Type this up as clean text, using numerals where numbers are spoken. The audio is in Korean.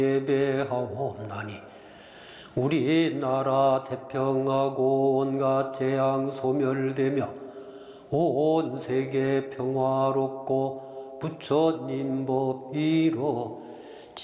예배하옵나니 우리나라 태평하고 온갖 재앙 소멸되며 온 세계 평화롭고 부처님 법 이루